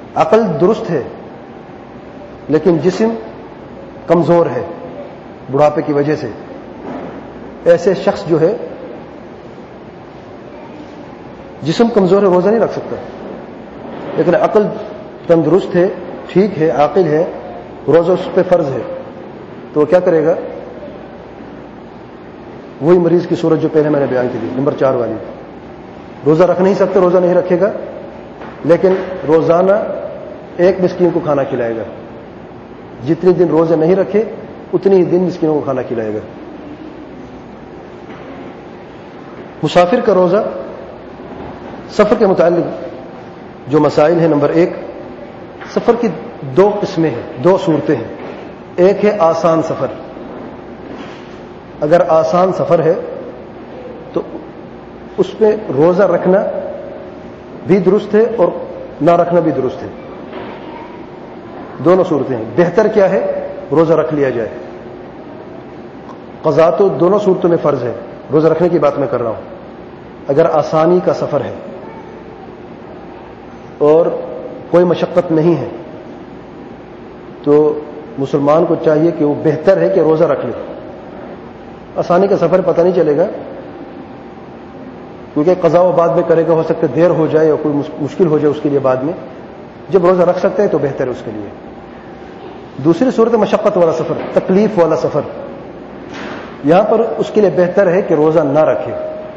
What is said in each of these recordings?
عقل درست ہے لیکن جسم کمزور ہے بڑھاپے کی وجہ سے، ایسے شخص جو ہے جسم کمزور ہے روزہ نہیں رکھ سکتا، لیکن عقل تندرست ہے، ٹھیک ہے، عاقل ہے، روزہ اس پہ فرض ہے، تو وہ کیا کرے گا؟ وہی مریض کی صورت جو پہلے میں نے بیان کی تھی، نمبر 4 والی، روزہ رکھ نہیں سکتے، روزہ نہیں رکھے گا، لیکن روزانہ ایک مسکین کو کھانا کھلائے گا، جتنے دن روزے نہیں رکھے اتنی ہی دن مسکینوں کو کھانا کھلائے گا۔ مسافر کا روزہ، سفر کے متعلق جو مسائل ہیں، نمبر 1، سفر کی 2 قسمیں ہیں، 2 صورتیں ہیں۔ ایک ہے آسان سفر، اگر آسان سفر ہے تو اس پہ روزہ رکھنا بھی درست ہے اور نہ رکھنا بھی درست ہے، دونوں صورتیں ہیں۔ بہتر کیا ہے؟ روزہ رکھ لیا جائے۔ قضا تو دونوں صورتوں میں فرض ہے، روزہ رکھنے کی بات میں کر رہا ہوں۔ اگر آسانی کا سفر ہے اور کوئی مشقت نہیں ہے تو مسلمان کو چاہیے کہ وہ بہتر ہے کہ روزہ رکھ لے۔ آسانی کا سفر پتہ نہیں چلے گا کیونکہ قضا و بعد میں کرے گا، ہو سکتا ہے دیر ہو جائے یا کوئی مشکل ہو جائے اس کے لیے بعد میں، جب روزہ رکھ سکتے ہیں تو بہتر ہے اس کے لیے۔ دوسری صورت مشقت والا سفر، تکلیف والا سفر، یہاں پر اس کے لیے بہتر ہے کہ روزہ نہ رکھے۔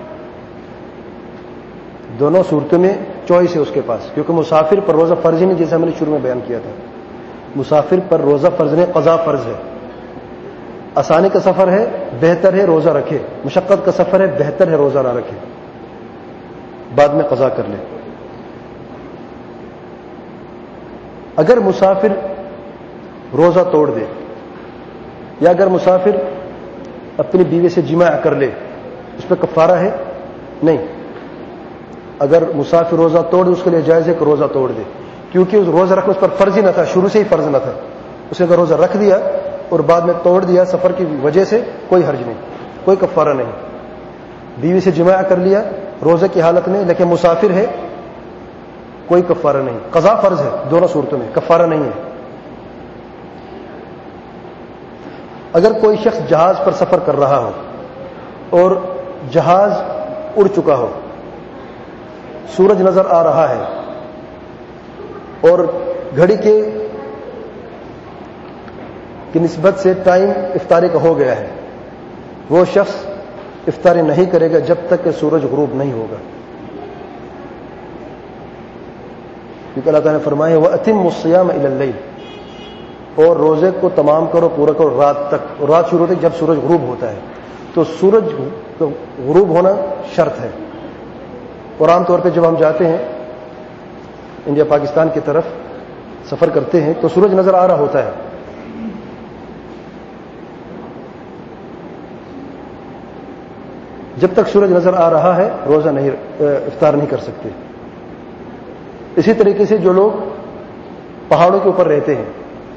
دونوں صورتوں میں چوائس ہے اس کے پاس، کیونکہ مسافر پر روزہ فرض ہی نہیں، جیسا میں نے شروع میں بیان کیا تھا، مسافر پر روزہ فرض نہیں، قضا فرض ہے۔ آسانی کا سفر ہے، بہتر ہے روزہ رکھے، مشقت کا سفر ہے، بہتر ہے روزہ نہ رکھے، بعد میں قضا کر لے۔ اگر مسافر روزہ توڑ دے یا اگر مسافر اپنی بیوی سے جماع کر لے، اس پہ کفارہ ہے؟ نہیں۔ اگر مسافر روزہ توڑ دے اس کے لیے جائز ہے کہ روزہ توڑ دے، کیونکہ اس روزہ رکھنا اس پر فرض ہی نہ تھا، شروع سے ہی فرض نہ تھا۔ اس نے اگر روزہ رکھ دیا اور بعد میں توڑ دیا سفر کی وجہ سے، کوئی حرج نہیں، کوئی کفارہ نہیں۔ بیوی سے جماع کر لیا روزے کی حالت میں لیکن مسافر ہے، کوئی کفارہ نہیں۔ قضا فرض ہے دونوں صورتوں میں، کفارہ نہیں ہے۔ اگر کوئی شخص جہاز پر سفر کر رہا ہو اور جہاز اڑ چکا ہو، سورج نظر آ رہا ہے اور گھڑی کی نسبت سے ٹائم افطاری کا ہو گیا ہے، وہ شخص افطاری نہیں کرے گا جب تک کہ سورج غروب نہیں ہوگا، کیونکہ اللہ تعالیٰ نے فرمایا وَأَتِمُّوا الصِّيَامَ إِلَى اللَّيْلِ، اور روزے کو تمام کرو، پورا کرو رات تک، اور رات شروع ہوتی ہے جب سورج غروب ہوتا ہے، تو سورج غروب ہونا شرط ہے۔ اور عام طور پہ جب ہم جاتے ہیں انڈیا پاکستان کی طرف سفر کرتے ہیں تو سورج نظر آ رہا ہوتا ہے، جب تک سورج نظر آ رہا ہے روزہ نہیں، افطار نہیں کر سکتے۔ اسی طریقے سے جو لوگ پہاڑوں کے اوپر رہتے ہیں،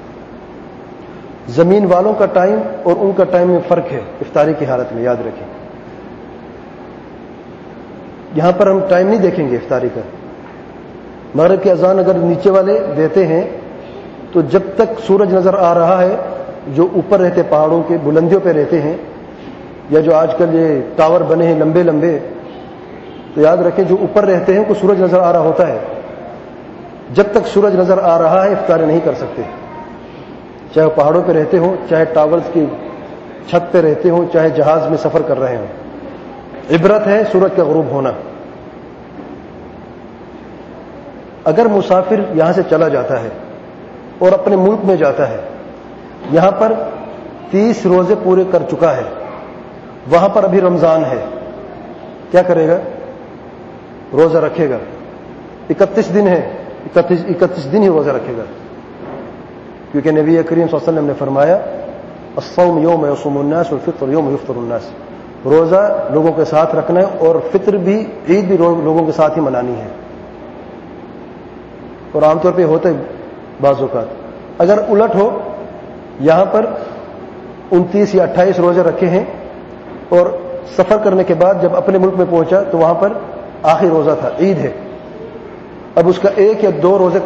زمین والوں کا ٹائم اور ان کا ٹائم میں فرق ہے افطاری کی حالت میں، یاد رکھیں۔ یہاں پر ہم ٹائم نہیں دیکھیں گے افطاری کا، مغرب کی اذان اگر نیچے والے دیتے ہیں تو جب تک سورج نظر آ رہا ہے، جو اوپر رہتے پہاڑوں کے بلندیوں پہ رہتے ہیں یا جو آج کل یہ ٹاور بنے ہیں لمبے لمبے، تو یاد رکھیں جو اوپر رہتے ہیں ان کو سورج نظر آ رہا ہوتا ہے، جب تک سورج نظر آ رہا ہے افطاری نہیں کر سکتے، چاہے وہ پہاڑوں پہ رہتے ہوں، چاہے ٹاورز کی چھت پہ رہتے ہوں، چاہے جہاز میں سفر کر رہے ہوں۔ عبرت ہے سورج کا غروب ہونا۔ اگر مسافر یہاں سے چلا جاتا ہے اور اپنے ملک میں جاتا ہے، یہاں پر 30 روزے پورے کر چکا ہے، وہاں پر ابھی رمضان ہے، کیا کرے گا؟ روزہ رکھے گا۔ 31 دن ہے، 31 دن ہی روزہ رکھے گا، کیونکہ نبی کریم صلی اللہ علیہ وسلم نے فرمایا الصوم یوم یصوم الناس والفطر یوم یفطر الناس، روزہ لوگوں کے ساتھ رکھنا ہے اور فطر بھی، عید بھی لوگوں کے ساتھ ہی منانی ہے، اور عام طور پہ ہوتا ہے بعض اوقات۔ اگر الٹ ہو، یہاں پر 29 یا 28 روزے رکھے ہیں اور سفر کرنے کے بعد جب اپنے ملک میں پہنچا تو وہاں پر آخری روزہ تھا، عید ہے، اب اس کا 1 یا 2 روزے